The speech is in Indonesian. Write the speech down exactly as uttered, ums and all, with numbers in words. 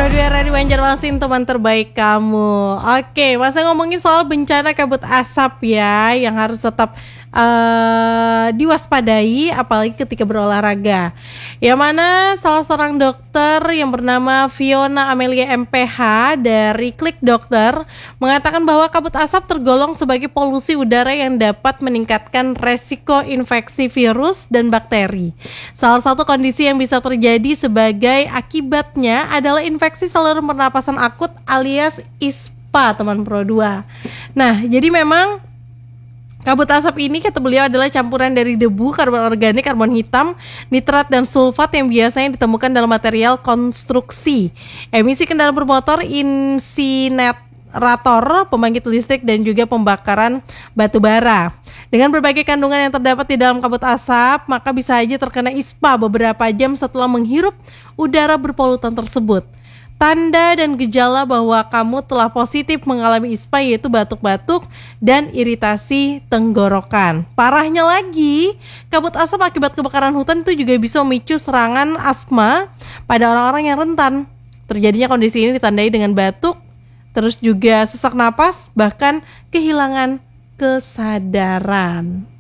Produser Radio Banjarmasin, teman terbaik kamu. Oke, masa ngomongin soal bencana kabut asap ya, yang harus tetap uh, diwaspadai, apalagi ketika berolahraga. Yang mana salah seorang dokter yang bernama Fiona Amelia M Ph dari Klik Dokter mengatakan bahwa kabut asap tergolong sebagai polusi udara yang dapat meningkatkan resiko infeksi virus dan bakteri. Salah satu kondisi yang bisa terjadi sebagai akibatnya adalah infeksi saluran pernapasan akut alias I S P A, teman Pro dua. Nah, jadi memang kabut asap ini kata beliau adalah campuran dari debu, karbon organik, karbon hitam, nitrat, dan sulfat yang biasanya ditemukan dalam material konstruksi, emisi kendaraan bermotor, insinerator, pembangkit listrik, dan juga pembakaran batu bara. Dengan berbagai kandungan yang terdapat di dalam kabut asap, maka bisa saja terkena I S P A beberapa jam setelah menghirup udara berpolutan tersebut. Tanda dan gejala bahwa kamu telah positif mengalami I S P A yaitu batuk-batuk dan iritasi tenggorokan. Parahnya lagi, kabut asap akibat kebakaran hutan itu juga bisa memicu serangan asma pada orang-orang yang rentan. Terjadinya kondisi ini ditandai dengan batuk, terus juga sesak napas, bahkan kehilangan kesadaran.